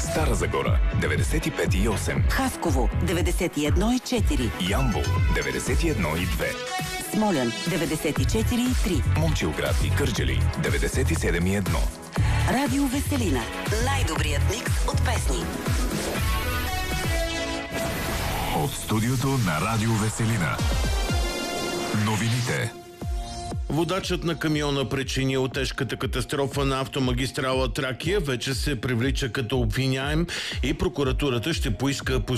Стара Загора 95,8, Хасково 91,4, Ямбол 91,2, Смолян 94,3, Момчилград и Кърджали 97,1. Радио Веселина. Най-добрият микс от песни. От студиото на Радио Веселина. Новините. Водачът на камиона, причинил тежката катастрофа на автомагистрала Тракия, вече се привлича като обвиняем и прокуратурата ще поиска